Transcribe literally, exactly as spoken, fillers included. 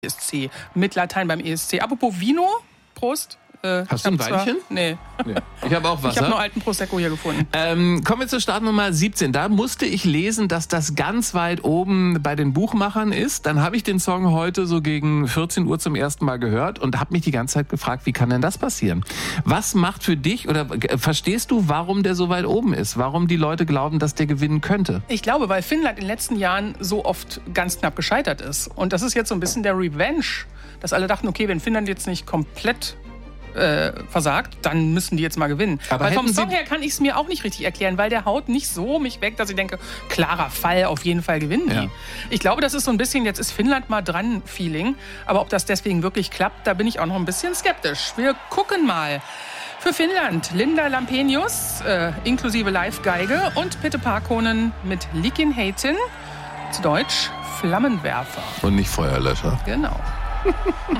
E S C, mit Latein beim E S C. Apropos Vino, Prost. Äh, Hast du ein Weinchen? Zwar, nee. nee. Ich habe auch Wasser. Ich habe nur alten Prosecco hier gefunden. Ähm, kommen wir zur Startnummer siebzehn. Da musste ich lesen, dass das ganz weit oben bei den Buchmachern ist. Dann habe ich den Song heute so gegen vierzehn Uhr zum ersten Mal gehört und habe mich die ganze Zeit gefragt, wie kann denn das passieren? Was macht für dich oder äh, verstehst du, warum der so weit oben ist? Warum die Leute glauben, dass der gewinnen könnte? Ich glaube, weil Finnland in den letzten Jahren so oft ganz knapp gescheitert ist. Und das ist jetzt so ein bisschen der Revenge, dass alle dachten, okay, wenn Finnland jetzt nicht komplett Äh, versagt, dann müssen die jetzt mal gewinnen. Aber weil vom hätten Song Sie- her kann ich es mir auch nicht richtig erklären, weil der haut nicht so mich weg, dass ich denke, klarer Fall, auf jeden Fall gewinnen die. Ja. Ich glaube, das ist so ein bisschen, jetzt ist Finnland mal dran Feeling, aber ob das deswegen wirklich klappt, da bin ich auch noch ein bisschen skeptisch. Wir gucken mal. Für Finnland Linda Lampenius, äh, inklusive Live-Geige, und Pete Parkkonen mit Likin Heitin, zu Deutsch Flammenwerfer. Und nicht Feuerlöscher. Genau.